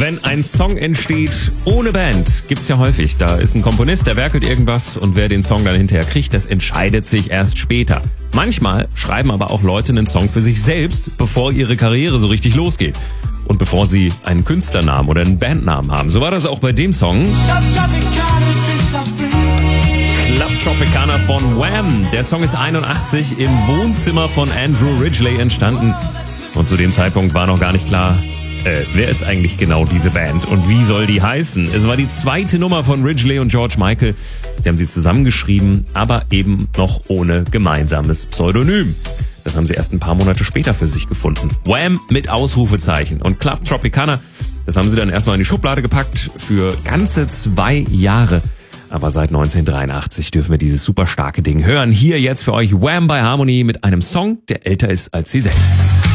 Wenn ein Song entsteht ohne Band, gibt's ja häufig. Da ist ein Komponist, der werkelt irgendwas und wer den Song dann hinterher kriegt, das entscheidet sich erst später. Manchmal schreiben aber auch Leute einen Song für sich selbst, bevor ihre Karriere so richtig losgeht. Und bevor sie einen Künstlernamen oder einen Bandnamen haben. So war das auch bei dem Song. Club Tropicana von Wham! Der Song ist 81 im Wohnzimmer von Andrew Ridgeley entstanden. Und zu dem Zeitpunkt war noch gar nicht klar, wer ist eigentlich genau diese Band und wie soll die heißen? Es war die zweite Nummer von Ridgeley und George Michael. Sie haben sie zusammengeschrieben, aber eben noch ohne gemeinsames Pseudonym. Das haben sie erst ein paar Monate später für sich gefunden. Wham! Mit Ausrufezeichen. Und Club Tropicana, das haben sie dann erstmal in die Schublade gepackt für ganze 2 Jahre. Aber seit 1983 dürfen wir dieses super starke Ding hören. Hier jetzt für euch Wham! Bei Harmony mit einem Song, der älter ist als sie selbst.